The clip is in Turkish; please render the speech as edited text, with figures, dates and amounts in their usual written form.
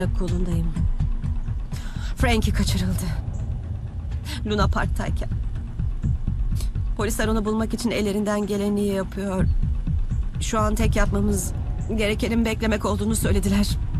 Kolundayım. Frankie kaçırıldı. Luna Park'tayken. Polisler onu bulmak için ellerinden geleni yapıyor. Şu an tek yapmamız gerekenin beklemek olduğunu söylediler.